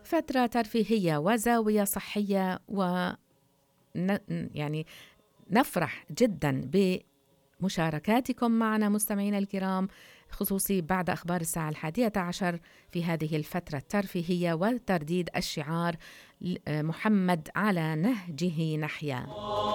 فترة ترفيهية وزاوية صحية يعني نفرح جدا بمشاركاتكم معنا مستمعينا الكرام، خصوصي بعد أخبار الساعة 11 في هذه الفترة الترفيهية وترديد الشعار محمد على نهجه نحيا.